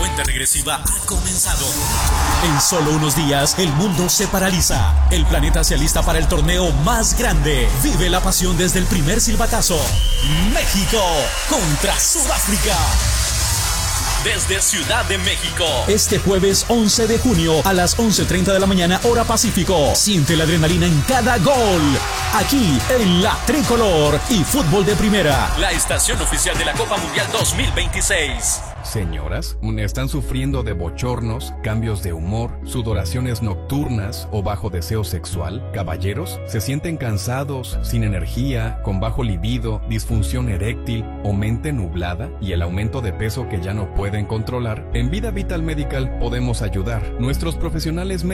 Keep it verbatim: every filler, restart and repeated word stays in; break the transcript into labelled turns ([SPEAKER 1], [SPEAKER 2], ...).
[SPEAKER 1] cuenta regresiva ha comenzado. En solo unos días, el mundo se paraliza. El planeta se alista para el torneo más grande. Vive la pasión desde el primer silbatazo. México contra Sudáfrica. Desde Ciudad de México. Este jueves once de junio a las once treinta de la mañana, hora Pacífico. Siente la adrenalina en cada gol. Aquí en La Tricolor y Fútbol de Primera. La estación oficial de la Copa Mundial dos mil veintiséis.
[SPEAKER 2] Señoras, ¿están sufriendo de bochornos, cambios de humor, sudoraciones nocturnas o bajo deseo sexual? Caballeros, ¿se sienten cansados, sin energía, con bajo libido, disfunción eréctil o mente nublada y el aumento de peso que ya no pueden controlar? En Vida Vital Medical podemos ayudar. Nuestros profesionales